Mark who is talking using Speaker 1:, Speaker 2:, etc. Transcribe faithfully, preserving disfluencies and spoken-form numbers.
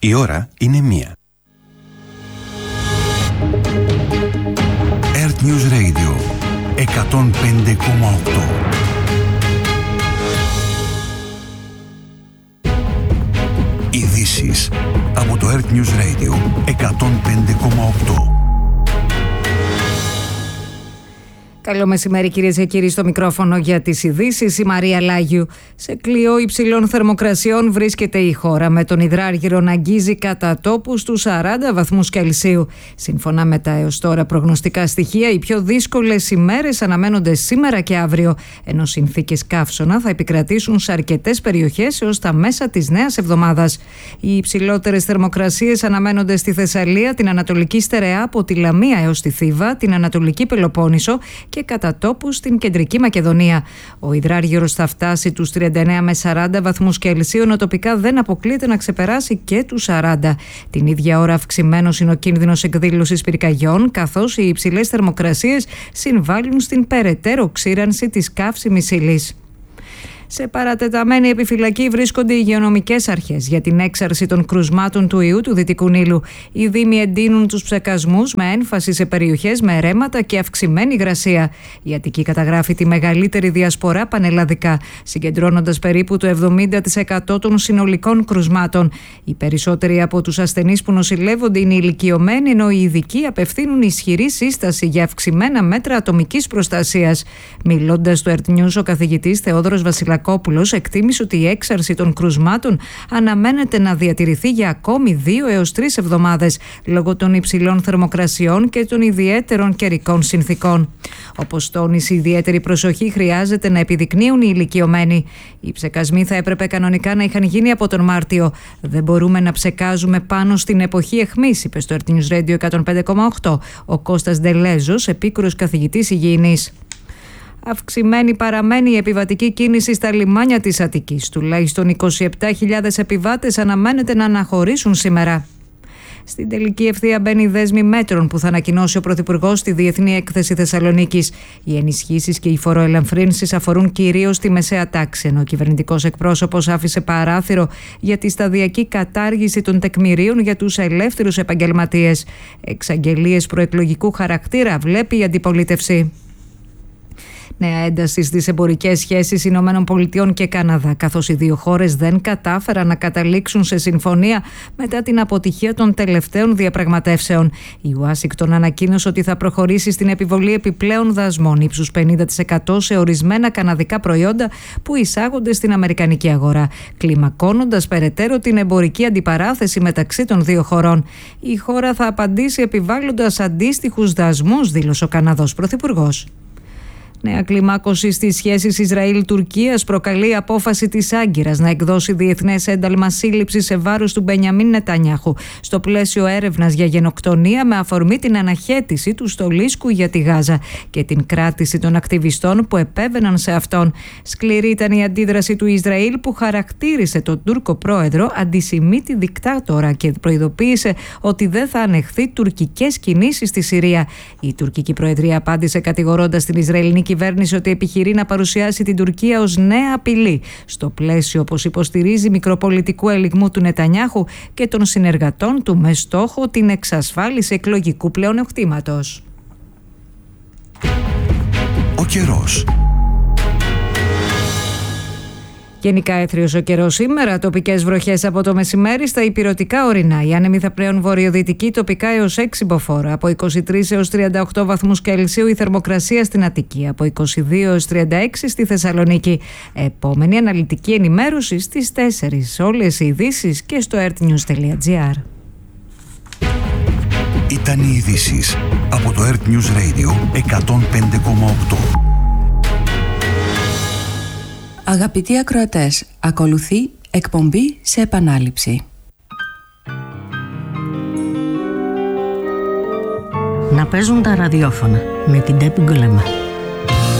Speaker 1: Η ώρα είναι μία. Earth News Radio εκατόν πέντε κόμμα οκτώ. Ειδήσεις από το Earth News Radio εκατόν πέντε κόμμα οκτώ.
Speaker 2: Καλό μεσημέρι κυρίες και κύριοι, στο μικρόφωνο για τις ειδήσεις η Μαρία Λάγιου. Σε κλειό υψηλών θερμοκρασιών βρίσκεται η χώρα, με τον υδράργυρο να αγγίζει κατά τόπου στους σαράντα βαθμούς Κελσίου. Σύμφωνα με τα έως τώρα προγνωστικά στοιχεία, οι πιο δύσκολες ημέρες αναμένονται σήμερα και αύριο, ενώ συνθήκες καύσωνα θα επικρατήσουν σε αρκετές περιοχές έως τα μέσα της νέας εβδομάδας. Οι υψηλότερες θερμοκρασίες αναμένονται στη Θεσσαλία, την Ανατολική Στερεά από τη Λαμία έως τη Θήβα, την Ανατολική Πελοπόννησο και κατά τόπου στην Κεντρική Μακεδονία. Ο υδράργυρος θα φτάσει τους τριάντα εννέα με σαράντα βαθμούς Κελσίου, ενώ τοπικά δεν αποκλείεται να ξεπεράσει και τους σαράντα. Την ίδια ώρα αυξημένος είναι ο κίνδυνος εκδήλωσης πυρκαγιών, καθώς οι υψηλές θερμοκρασίες συμβάλλουν στην περαιτέρω ξύρανση της καύσιμης ύλης. Σε παρατεταμένη επιφυλακή βρίσκονται οι υγειονομικές αρχές για την έξαρση των κρουσμάτων του ιού του Δυτικού Νείλου. Οι δήμοι εντείνουν τους ψεκασμούς με έμφαση σε περιοχές με ρέματα και αυξημένη υγρασία. Η Αττική καταγράφει τη μεγαλύτερη διασπορά πανελλαδικά, συγκεντρώνοντας περίπου το εβδομήντα τοις εκατό των συνολικών κρουσμάτων. Οι περισσότεροι από τους ασθενείς που νοσηλεύονται είναι ηλικιωμένοι, ενώ οι ειδικοί απευθύνουν ισχυρή σύσταση για αυξημένα μέτρα ατομικής προστασίας. Μιλώντας στο Earth News, ο καθηγητής Θεόδωρος Βασιλακόπουλος εκτίμησε ότι η έξαρση των κρουσμάτων αναμένεται να διατηρηθεί για ακόμη δύο έως τρεις εβδομάδες λόγω των υψηλών θερμοκρασιών και των ιδιαίτερων καιρικών συνθήκων. Όπως τόνισε, ιδιαίτερη προσοχή χρειάζεται να επιδεικνύουν οι ηλικιωμένοι. Οι ψεκασμοί θα έπρεπε κανονικά να είχαν γίνει από τον Μάρτιο. Δεν μπορούμε να ψεκάζουμε πάνω στην εποχή αιχμής, είπε στο Earth News Radio εκατόν πέντε κόμμα οκτώ ο Κώστας Ντελέζος, επίκουρος καθηγητής υγιεινής. Αυξημένη παραμένει η επιβατική κίνηση στα λιμάνια της Αττικής. Τουλάχιστον είκοσι επτά χιλιάδες επιβάτες αναμένεται να αναχωρήσουν σήμερα. Στην τελική ευθεία μπαίνει η δέσμη μέτρων που θα ανακοινώσει ο Πρωθυπουργός στη Διεθνή Έκθεση Θεσσαλονίκης. Οι ενισχύσεις και οι φοροελαφρύνσεις αφορούν κυρίως τη μεσαία τάξη, ενώ ο κυβερνητικός εκπρόσωπος άφησε παράθυρο για τη σταδιακή κατάργηση των τεκμηρίων για τους ελεύθερους επαγγελματίες. Εξαγγελίες προεκλογικού χαρακτήρα βλέπει η αντιπολίτευση. Νέα ένταση στις εμπορικές σχέσεις Ηνωμένων Πολιτειών και Καναδά, καθώς οι δύο χώρες δεν κατάφεραν να καταλήξουν σε συμφωνία μετά την αποτυχία των τελευταίων διαπραγματεύσεων. Η Ουάσιγκτον ανακοίνωσε ότι θα προχωρήσει στην επιβολή επιπλέον δασμών ύψους πενήντα τοις εκατό σε ορισμένα καναδικά προϊόντα που εισάγονται στην αμερικανική αγορά, κλιμακώνοντας περαιτέρω την εμπορική αντιπαράθεση μεταξύ των δύο χωρών. Η χώρα θα απαντήσει επιβάλλοντας αντίστοιχους δασμούς, δήλωσε ο Καναδός Πρωθυπουργός. Νέα κλιμάκωση στις σχέσεις Ισραήλ-Τουρκίας προκαλεί η απόφαση της Άγκυρας να εκδώσει διεθνές ένταλμα σύλληψης σε βάρος του Μπενιαμίν Νετανιάχου στο πλαίσιο έρευνας για γενοκτονία, με αφορμή την αναχέτηση του στολίσκου για τη Γάζα και την κράτηση των ακτιβιστών που επέβαιναν σε αυτόν. Σκληρή ήταν η αντίδραση του Ισραήλ, που χαρακτήρισε τον Τούρκο πρόεδρο αντισημίτη δικτάτορα και προειδοποίησε ότι δεν θα ανεχθεί τουρκικές κινήσεις στη Συρία. Η τουρκική προεδρία απάντησε κατηγορώντας την Ισραηλινή κυβέρνηση ότι επιχειρεί να παρουσιάσει την Τουρκία ως νέα απειλή, στο πλαίσιο, όπως υποστηρίζει, μικροπολιτικού ελιγμού του Νετανιάχου και των συνεργατών του, με στόχο την εξασφάλιση εκλογικού πλεονεκτήματος.
Speaker 1: Ο καιρός.
Speaker 2: Γενικά έθριος ο καιρός σήμερα, τοπικές βροχές από το μεσημέρι στα ηπειρωτικά ορεινά. Οι άνεμοι θα πλέον βορειοδυτικοί, τοπικά έως έξι μποφόρ. Από είκοσι τρεις έως τριάντα οκτώ βαθμούς Κελσίου η θερμοκρασία στην Αττική. Από είκοσι δύο έως τριάντα έξι στη Θεσσαλονίκη. Επόμενη αναλυτική ενημέρωση στις τέσσερις. Όλες οι ειδήσεις και στο earthnews τελεία gr.
Speaker 1: Ήταν οι ειδήσεις από το Earth News Radio εκατόν πέντε κόμμα οκτώ.
Speaker 3: Αγαπητοί ακροατές, ακολουθεί εκπομπή σε επανάληψη.
Speaker 4: Να παίζουν τα ραδιόφωνα με την Τέπη Γκουλεμά.